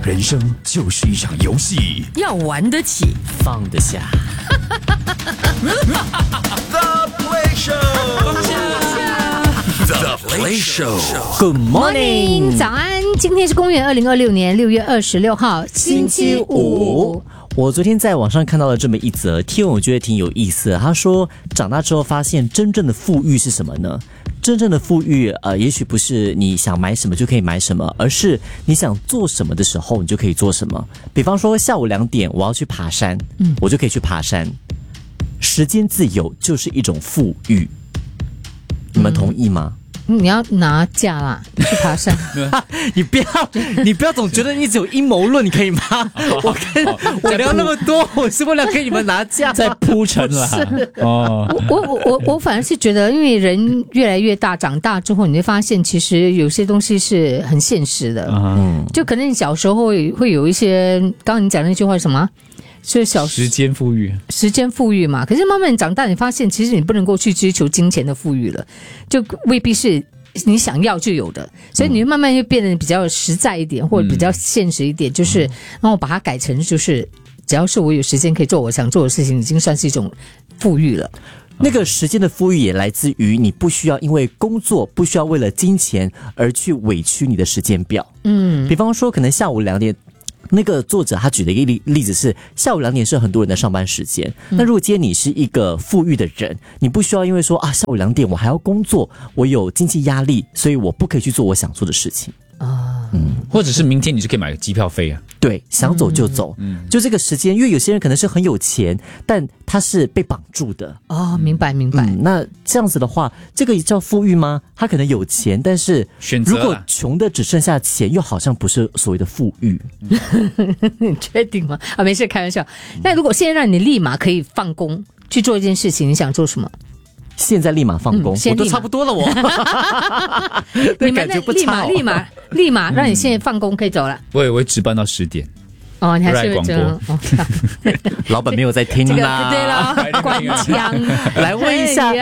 人生就是一场游戏， 要玩得起， 放得下。 The Play Show，The Play Show。Good morning， 早安！今天是公元2026年6月26号，星期五。 我昨天在网上看到了这么一则贴文，我觉得挺有意思的。他说，长大之后发现真正的富裕是什么呢？真正的富裕，也许不是你想买什么就可以买什么，而是你想做什么的时候，你就可以做什么。比方说，下午2点我要去爬山，我就可以去爬山。时间自由就是一种富裕，你们同意吗？ 你要拿假啦，去爬山。 你不要总觉得你只有阴谋论，你可以吗？我聊那么多，我是为了给你们拿假， 在铺陈啦。哦， 我反而是觉得，因为人越来越大，长大之后，你会发现其实有些东西是很现实的。就可能你小时候会有一些，刚刚你讲的那句话是什么？是时间富裕嘛？可是慢慢长大，你发现其实你不能够去追求金钱的富裕了，就未必是你想要就有的，所以你慢慢就变得比较实在一点，或者比较现实一点，就是让我把它改成就是只要是我有时间可以做我想做的事情，已经算是一种富裕了。 那个时间的富裕也来自于你不需要因为工作，不需要为了金钱而去委屈你的时间表。比方说可能下午2点。那个作者他举的一个例子是，下午2点是很多人的上班时间。那如果今天你是一个富裕的人，你不需要因为说下午2点我还要工作，我有经济压力，所以我不可以去做我想做的事情。 或者是明天你就可以买个机票飞啊。 对，想走就走。就这个时间，因为有些人可能是很有钱，但他是被绑住的。 哦，明白。 那这样子的话，这个叫富裕吗？他可能有钱，但是如果穷的只剩下钱，又好像不是所谓的富裕。 你确定吗？没事，开玩笑。那如果现在让你立马可以放工去做一件事情，你想做什么？ 现在立马放工，我都差不多了。 你们的立马让你现在放工可以走了。 我也会值班到10点。 哦，你还是会这样。 老板没有在听啦。 对了，关枪。 来问一下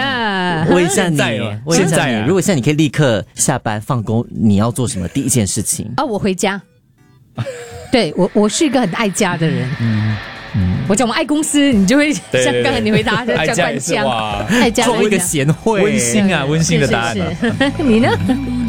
你，如果现在你可以立刻下班放工，你要做什么？第一件事情我回家。对，我是一个很爱家的人。我讲我爱公司，你就会像刚才你回答叫官腔，爱家做一个贤惠， 温馨的答案。 你呢？